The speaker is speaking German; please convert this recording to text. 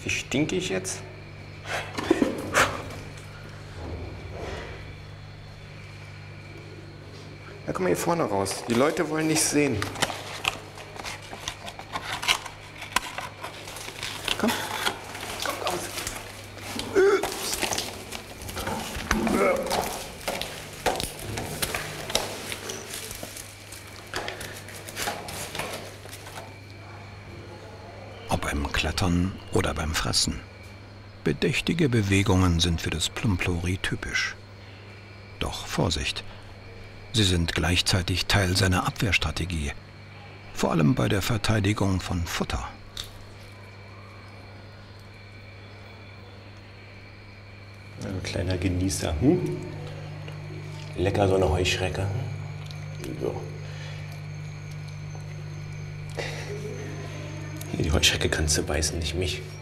Wie stinke ich jetzt? Ja, komm mal hier vorne raus. Die Leute wollen nichts sehen. Komm. Komm raus. Ob beim Klettern oder beim Fressen. Bedächtige Bewegungen sind für das Plumplori typisch. Doch Vorsicht, sie sind gleichzeitig Teil seiner Abwehrstrategie, vor allem bei der Verteidigung von Futter. Ein kleiner Genießer. Lecker, so eine Heuschrecke. So. Die Heuschrecke kannst du beißen, nicht mich.